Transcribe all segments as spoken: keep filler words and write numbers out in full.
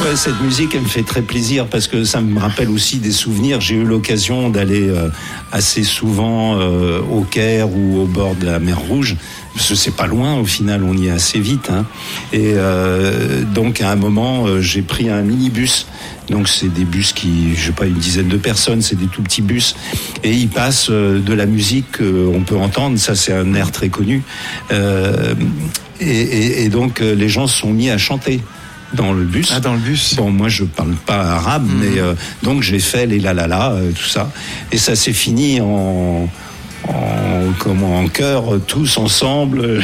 ouais, cette musique, elle me fait très plaisir parce que ça me rappelle aussi des souvenirs. J'ai eu l'occasion d'aller euh, assez souvent euh, au Caire ou au bord de la mer Rouge. Parce que c'est pas loin, au final, on y est assez vite. Hein. Et euh, donc, à un moment, euh, j'ai pris un minibus. Donc, c'est des bus qui, je sais pas, une dizaine de personnes, c'est des tout petits bus. Et ils passent euh, de la musique qu'on peut entendre. Ça, c'est un air très connu. Euh, et, et, et donc, euh, les gens se sont mis à chanter dans le bus. Ah, dans le bus. Bon, moi, je parle pas arabe, mmh. mais euh, donc j'ai fait les la la la, euh, tout ça. Et ça s'est fini en... En, comment, en chœur, tous ensemble,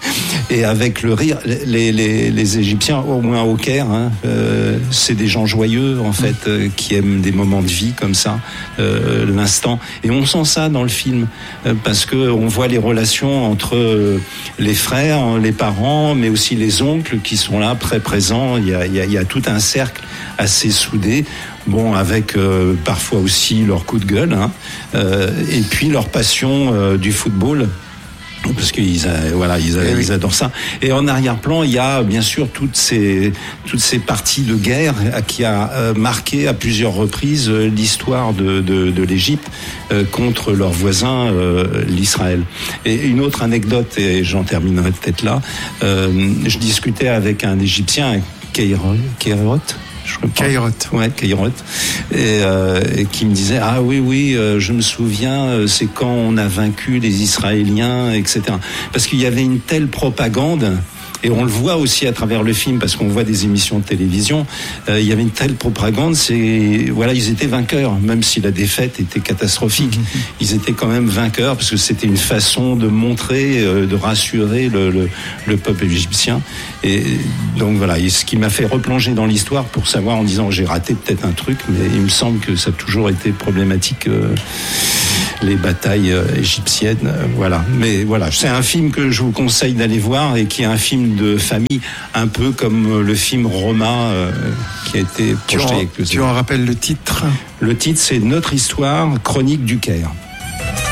et avec le rire. Les, les, les Égyptiens, au moins au Caire, hein, euh, c'est des gens joyeux, en fait, euh, qui aiment des moments de vie comme ça, euh, l'instant. Et on sent ça dans le film, euh, parce que on voit les relations entre euh, les frères, les parents, mais aussi les oncles qui sont là, très présents. Il y a, il y a, il y a tout un cercle assez soudé. Bon, avec euh, parfois aussi leur coup de gueule, hein, euh, et puis leur passion euh, du football, parce qu'ils euh, voilà, ils, euh, ils adorent ça. Et en arrière-plan, il y a bien sûr toutes ces toutes ces parties de guerre qui a euh, marqué à plusieurs reprises euh, l'histoire de de, de l'Égypte euh, contre leurs voisins, euh, l'Israël. Et une autre anecdote, et j'en terminerai peut-être là. Euh, je discutais avec un Égyptien, Keirot. Caïrot. Ouais, Caïrot. Et, euh, et qui me disait, ah oui, oui, euh, je me souviens, euh, c'est quand on a vaincu les Israéliens, et cetera. Parce qu'il y avait une telle propagande. Et on le voit aussi à travers le film, parce qu'on voit des émissions de télévision. Euh, il y avait une telle propagande, c'est voilà, ils étaient vainqueurs, même si la défaite était catastrophique. Mmh. Ils étaient quand même vainqueurs parce que c'était une façon de montrer, euh, de rassurer le, le, le peuple égyptien. Et donc voilà, et ce qui m'a fait replonger dans l'histoire pour savoir en disant j'ai raté peut-être un truc, mais il me semble que ça a toujours été problématique. Euh, les batailles euh, égyptiennes, euh, voilà. Mais voilà, c'est un film que je vous conseille d'aller voir et qui est un film de famille, un peu comme euh, le film Roma euh, qui a été projeté. Tu en, tu en rappelles le titre ? Le titre, c'est Notre histoire, chronique du Caire.